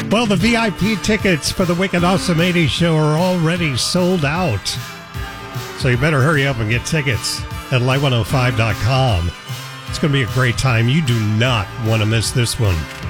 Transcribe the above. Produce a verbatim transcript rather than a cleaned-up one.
Well, the V I P tickets for the Wicked Awesome eighties show are already sold out. So you better hurry up and get tickets at light one oh five dot com. It's going to be a great time. You do not want to miss this one.